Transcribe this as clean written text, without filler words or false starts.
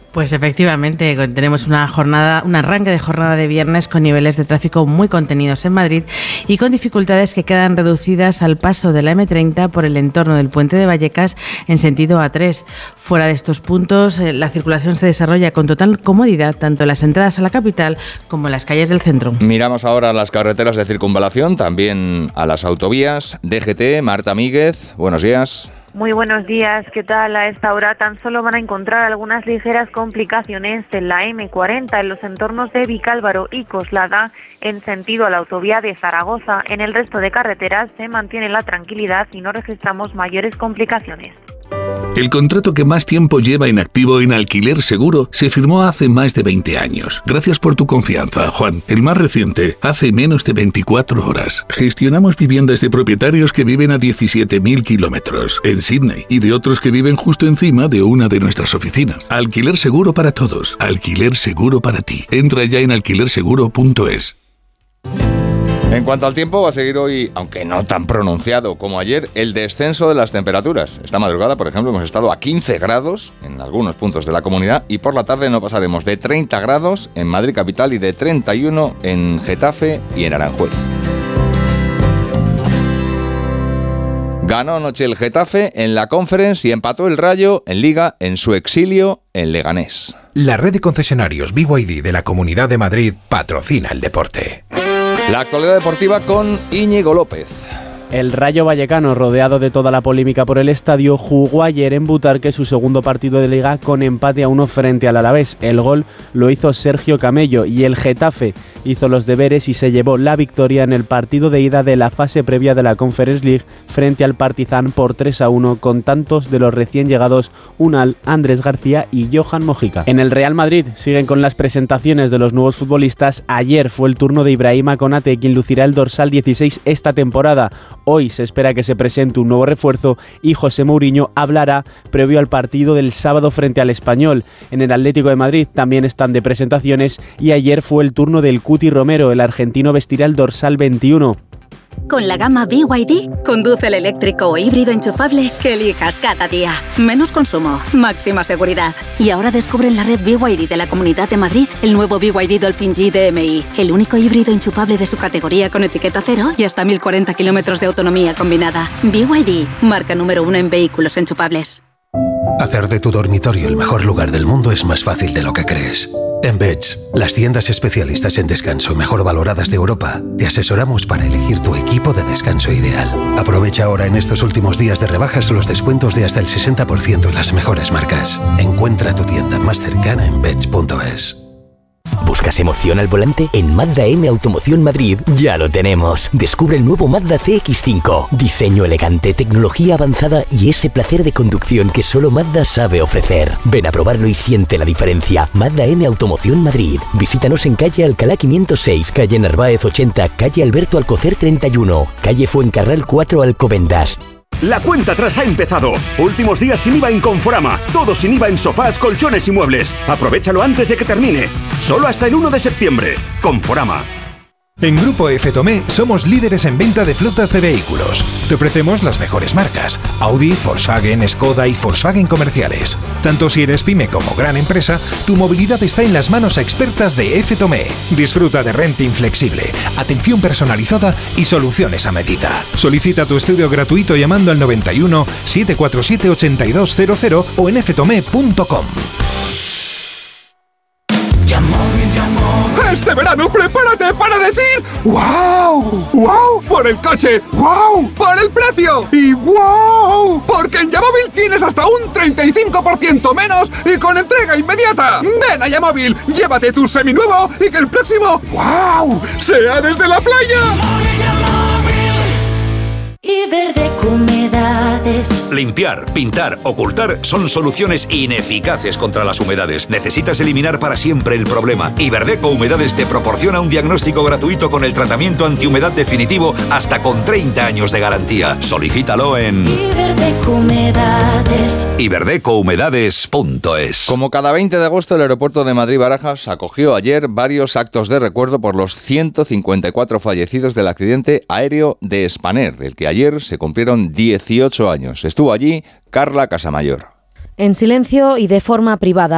Pues efectivamente, tenemos un arranque de jornada de viernes con niveles de tráfico muy contenidos en Madrid y con dificultades que quedan reducidas al paso de la M30 por el entorno del puente de Vallecas en sentido A3. Fuera de estos puntos, la circulación se desarrolla con total comodidad, tanto en las entradas a la capital como en las calles del centro. Miramos ahora las carreteras de circunvalación, también a las autovías. DGT, Marta Míguez, buenos días. Muy buenos días, ¿qué tal? A esta hora tan solo van a encontrar algunas ligeras complicaciones en la M40, en los entornos de Vicálvaro y Coslada, en sentido a la autovía de Zaragoza. En el resto de carreteras se mantiene la tranquilidad y no registramos mayores complicaciones. El contrato que más tiempo lleva en activo en Alquiler Seguro se firmó hace más de 20 años. Gracias por tu confianza, Juan. El más reciente, hace menos de 24 horas. Gestionamos viviendas de propietarios que viven a 17.000 kilómetros en Sydney y de otros que viven justo encima de una de nuestras oficinas. Alquiler Seguro para todos. Alquiler Seguro para ti. Entra ya en alquilerseguro.es. En cuanto al tiempo, va a seguir hoy, aunque no tan pronunciado como ayer, el descenso de las temperaturas. Esta madrugada, por ejemplo, hemos estado a 15 grados en algunos puntos de la comunidad y por la tarde no pasaremos de 30 grados en Madrid capital y de 31 en Getafe y en Aranjuez. Ganó anoche el Getafe en la Conference y empató el Rayo en Liga en su exilio en Leganés. La red de concesionarios BYD de la Comunidad de Madrid patrocina el deporte. La actualidad deportiva con Íñigo López. El Rayo Vallecano, rodeado de toda la polémica por el estadio, jugó ayer en Butarque su segundo partido de Liga con empate a 1 frente al Alavés. El gol lo hizo Sergio Camello y el Getafe hizo los deberes y se llevó la victoria en el partido de ida de la fase previa de la Conference League frente al Partizan por 3-1 con tantos de los recién llegados Unal, Andrés García y Johan Mojica. En el Real Madrid siguen con las presentaciones de los nuevos futbolistas. Ayer fue el turno de Ibrahima Konate, quien lucirá el dorsal 16 esta temporada. Hoy se espera que se presente un nuevo refuerzo y José Mourinho hablará previo al partido del sábado frente al Español. En el Atlético de Madrid también están de presentaciones y ayer fue el turno del Cuti Romero. El argentino vestirá el dorsal 21. Con la gama BYD, conduce el eléctrico o híbrido enchufable que elijas cada día. Menos consumo, máxima seguridad. Y ahora descubre en la red BYD de la Comunidad de Madrid el nuevo BYD Dolphin G DMI, el único híbrido enchufable de su categoría con etiqueta cero y hasta 1040 kilómetros de autonomía combinada. BYD, marca número 1 en vehículos enchufables. Hacer de tu dormitorio el mejor lugar del mundo es más fácil de lo que crees. En Beds, las tiendas especialistas en descanso mejor valoradas de Europa, te asesoramos para elegir tu equipo de descanso ideal. Aprovecha ahora en estos últimos días de rebajas los descuentos de hasta el 60% en las mejores marcas. Encuentra tu tienda más cercana en beds.es. ¿Buscas emoción al volante? En Mazda M Automoción Madrid ya lo tenemos. Descubre el nuevo Mazda CX-5. Diseño elegante, tecnología avanzada y ese placer de conducción que solo Mazda sabe ofrecer. Ven a probarlo y siente la diferencia. Mazda M Automoción Madrid. Visítanos en calle Alcalá 506, calle Narváez 80, calle Alberto Alcocer 31, calle Fuencarral 4 Alcobendas. La cuenta atrás ha empezado. Últimos días sin IVA en Conforama. Todo sin IVA en sofás, colchones y muebles. Aprovéchalo antes de que termine. Solo hasta el 1 de septiembre. Conforama. En Grupo F. Tomé somos líderes en venta de flotas de vehículos. Te ofrecemos las mejores marcas: Audi, Volkswagen, Skoda y Volkswagen comerciales. Tanto si eres pyme como gran empresa, tu movilidad está en las manos expertas de F. Tomé. Disfruta de renting flexible, atención personalizada y soluciones a medida. Solicita tu estudio gratuito llamando al 91 747 8200 o en ftomé.com. Este verano prepárate para decir ¡wow! ¡Wow! Por el coche, ¡wow! Por el precio y ¡wow! Porque en Yamóvil tienes hasta un 35% menos y con entrega inmediata. Ven a Yamóvil, llévate tu seminuevo y que el próximo ¡wow! sea desde la playa. Iberdeco Humedades. Limpiar, pintar, ocultar son soluciones ineficaces contra las humedades. Necesitas eliminar para siempre el problema. Iberdeco Humedades te proporciona un diagnóstico gratuito con el tratamiento antihumedad definitivo hasta con 30 años de garantía. Solicítalo en Iberdeco Humedades. iberdecohumedades.es. Como cada 20 de agosto, el aeropuerto de Madrid-Barajas acogió ayer varios actos de recuerdo por los 154 fallecidos del accidente aéreo de Spanair, del que ayer se cumplieron 18 años. Estuvo allí Carla Casamayor. En silencio y de forma privada.